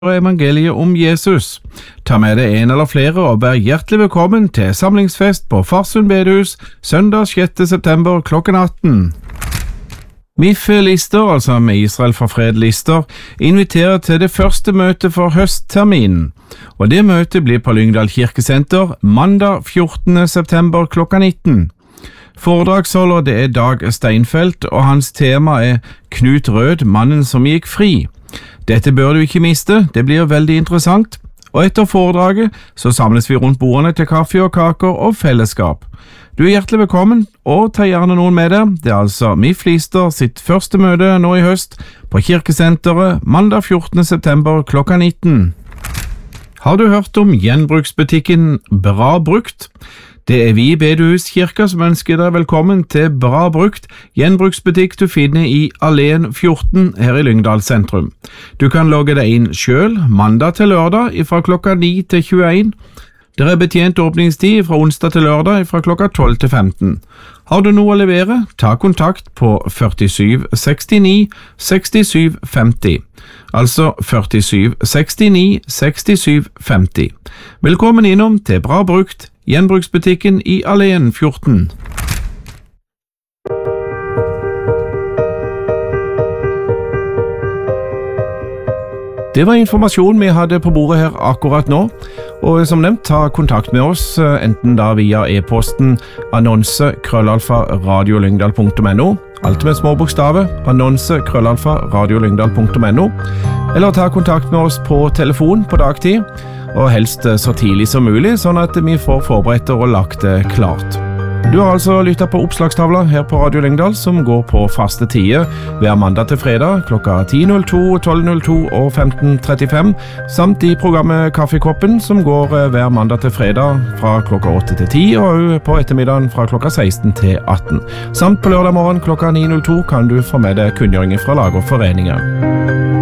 evangeliet om Jesus. Ta med deg en eller flere og vær hjertelig velkommen til samlingsfest på Farsund bedehus søndag 6. september klokken 18. MIF-lister, altså med Israel for fred-lister, inviterer til det første møtet for høstterminen, og det møtet blir på Lyngdal kirkesenter mandag 14. september klokka 19. Foredragsholder det er Dag Steinfeld, og hans tema er Knut Rød, mannen som gikk fri. Dette bør du ikke miste, det blir veldig interessant, og etter foredraget så samles vi rundt bordene til kaffe og kaker og fellesskap. Du er hjertelig velkommen, og ta gjerne noen med deg. Det er altså MIF-lister sitt første møte nå i høst på kirkesenteret mandag 14. september klokka 19. Har du hørt om gjenbruksbutikken Bra Brukt? Det er vi i Bedehuskirka som ønsker deg velkommen til Bra Brukt, gjenbruksbutikk du finner i Alleen 14 her i Lyngdal sentrum. Du kan logge deg inn selv mandag til lørdag fra klokka 9 til 21. Det er betjent åpningstid fra onsdag til lørdag fra klokka 12 til 15. Har du noe å levere, ta kontakt på 47 69 67 50. Altså 47 69 67 50. Velkommen innom til Bra Brukt, gjenbruksbutikken i Alleen 14. Det var informasjon vi hadde på bordet her akkurat nå, og som nevnt, ta kontakt med oss, enten da via e-posten annonse@radiolyngdal.no, alt med små bokstaver, annonse@radiolyngdal.no, eller ta kontakt med oss på telefon på dagtid, og helst så tidlig som mulig, sånn at vi får forberedt og lagt det klart. Du har altså lyttet på oppslagstavla her på Radio Lyngdal, som går på faste tider hver mandag til fredag klokka 10.02, 12.02 og 15.35, samt i programmet Kaffekoppen, som går hver mandag til fredag fra klokka 8 til 10, og på ettermiddagen fra klokka 16 til 18. Samt på lørdag morgen klokka 9.02 kan du få med deg kunngjøringer fra lag og foreninger.